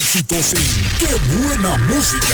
éxitos en ¡Qué buena música!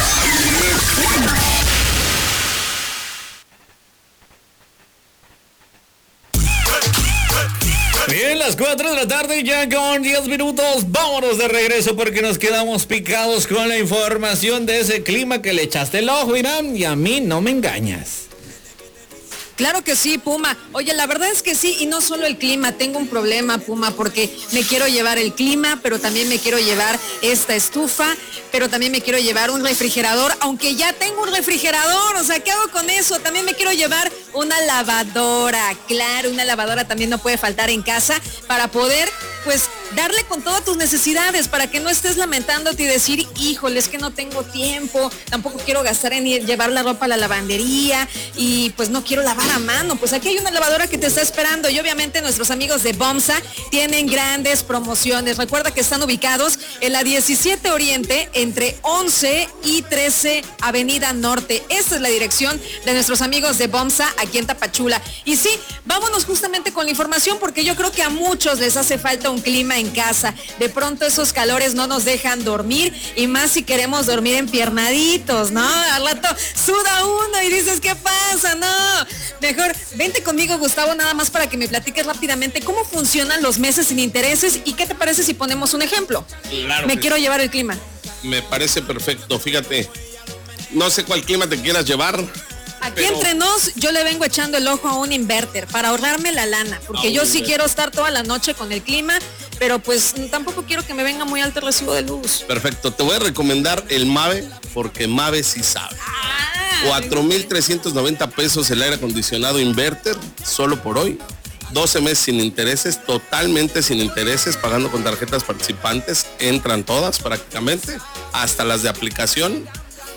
Bien, las 4 de la tarde, ya con 10 minutos. Vámonos de regreso porque nos quedamos picados con la información de ese clima que le echaste el ojo, Irán, y a mí no me engañas. Claro que sí, Puma. Oye, la verdad es que sí, y no solo el clima, tengo un problema, Puma, porque me quiero llevar el clima, pero también me quiero llevar esta estufa, pero también me quiero llevar un refrigerador, aunque ya tengo un refrigerador, o sea, ¿qué hago con eso? También me quiero llevar una lavadora, claro, una lavadora también no puede faltar en casa para poder, pues, darle con todas tus necesidades, para que no estés lamentándote y decir, híjole, es que no tengo tiempo, tampoco quiero gastar en llevar la ropa a la lavandería y pues no quiero lavar a mano. Pues aquí hay una lavadora que te está esperando y obviamente nuestros amigos de Bomsa tienen grandes promociones. Recuerda que están ubicados en la 17 Oriente entre 11 y 13 Avenida Norte. Esta es la dirección de nuestros amigos de Bomsa aquí en Tapachula. Y sí, vámonos justamente con la información porque yo creo que a muchos les hace falta un clima en casa. De pronto esos calores no nos dejan dormir y más si queremos dormir empiernaditos, ¿no? Al rato suda uno y dices, ¿qué pasa? No, mejor vente conmigo, Gustavo, nada más para que me platiques rápidamente cómo funcionan los meses sin intereses y qué te parece si ponemos un ejemplo. Claro, me quiero llevar el clima. Me parece perfecto, fíjate, no sé cuál clima te quieras llevar. Aquí entre nos, yo le vengo echando el ojo a un inverter para ahorrarme la lana, porque yo sí quiero estar toda la noche con el clima, pero pues tampoco quiero que me venga muy alto el recibo de luz. Perfecto, te voy a recomendar el Mave, porque Mave sí sabe. 4,390 pesos el aire acondicionado inverter, solo por hoy. 12 meses sin intereses, totalmente sin intereses, pagando con tarjetas participantes, entran todas prácticamente, hasta las de aplicación.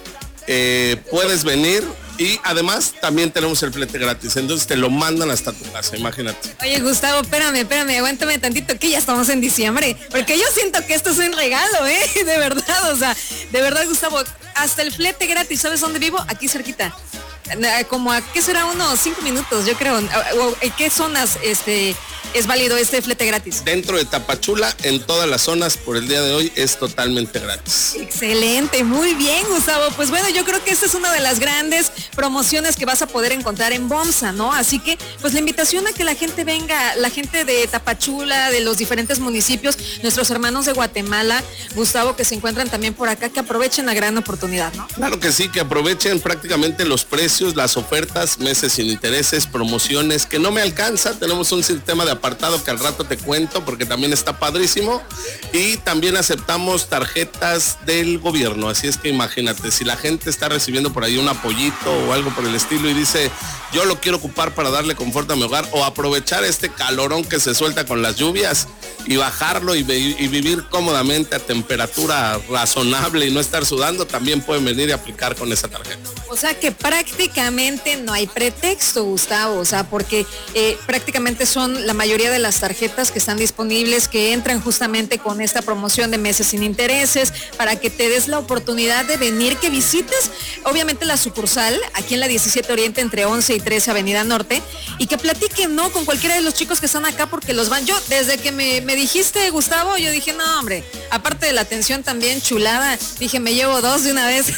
Puedes venir y además también tenemos el flete gratis, entonces te lo mandan hasta tu casa, imagínate. Oye, Gustavo, espérame, aguántame tantito que ya estamos en diciembre, porque yo siento que esto es un regalo, de verdad, o sea, de verdad, Gustavo, hasta el flete gratis. ¿Sabes dónde vivo? Aquí cerquita. Como a, ¿qué será? Unos 5 minutos, yo creo. ¿En qué zonas es válido este flete gratis? Dentro de Tapachula, en todas las zonas, por el día de hoy, es totalmente gratis. Excelente, muy bien, Gustavo. Pues bueno, yo creo que esta es una de las grandes promociones que vas a poder encontrar en Bomsa, ¿no? Así que, pues la invitación a que la gente venga, la gente de Tapachula, de los diferentes municipios, nuestros hermanos de Guatemala, Gustavo, que se encuentran también por acá, que aprovechen la gran oportunidad, ¿no? Claro que sí, que aprovechen prácticamente los precios, las ofertas, meses sin intereses, promociones, que no me alcanza. Tenemos un sistema de apartado que al rato te cuento porque también está padrísimo, y también aceptamos tarjetas del gobierno, así es que imagínate, si la gente está recibiendo por ahí un apoyito o algo por el estilo y dice, yo lo quiero ocupar para darle confort a mi hogar o aprovechar este calorón que se suelta con las lluvias y bajarlo y vivir cómodamente a temperatura razonable y no estar sudando, también pueden venir y aplicar con esa tarjeta. O sea que prácticamente no hay pretexto, Gustavo, o sea, porque prácticamente son la mayoría de las tarjetas que están disponibles, que entran justamente con esta promoción de meses sin intereses, para que te des la oportunidad de venir, que visites obviamente la sucursal aquí en la 17 Oriente entre 11 y 13 Avenida Norte, y que platiquen, ¿no?, con cualquiera de los chicos que están acá, porque los van. Yo, desde que me dijiste, Gustavo, yo dije, no, hombre, aparte de la atención también chulada, dije, me llevo 2 de una vez.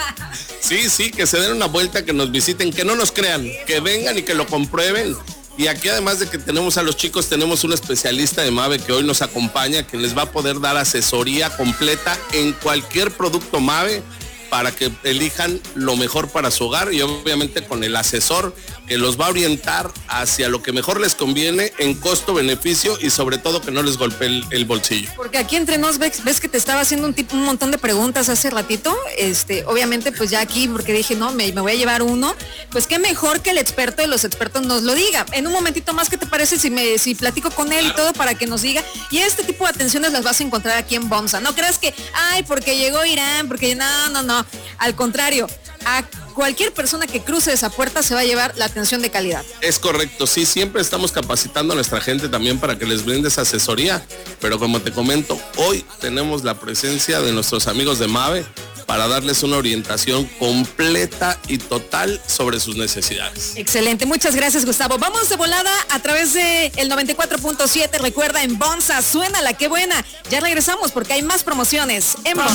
Sí, que se den una vuelta, que nos visiten, que no nos crean, que vengan y que lo comprueben. Y aquí, además de que tenemos a los chicos, tenemos un especialista de Mave que hoy nos acompaña, que les va a poder dar asesoría completa en cualquier producto Mave para que elijan lo mejor para su hogar, y obviamente con el asesor que los va a orientar hacia lo que mejor les conviene en costo-beneficio, y sobre todo que no les golpee el bolsillo. Porque aquí entre nos ves que te estaba haciendo un montón de preguntas hace ratito, obviamente pues ya aquí, porque dije, no, me voy a llevar uno, pues qué mejor que el experto de los expertos nos lo diga. En un momentito más, ¿qué te parece si platico con él y todo para que nos diga? Y este tipo de atenciones las vas a encontrar aquí en Bomsa. No creas que, ay, porque llegó Irán, porque no. Al contrario, a cualquier persona que cruce esa puerta se va a llevar la atención de calidad. Es correcto, sí, siempre estamos capacitando a nuestra gente también para que les brindes asesoría, pero como te comento, hoy tenemos la presencia de nuestros amigos de Mave para darles una orientación completa y total sobre sus necesidades. Excelente, muchas gracias, Gustavo. Vamos de volada a través de el 94.7, recuerda, en Bomsa, suena la que buena. Ya regresamos porque hay más promociones en Bomsa.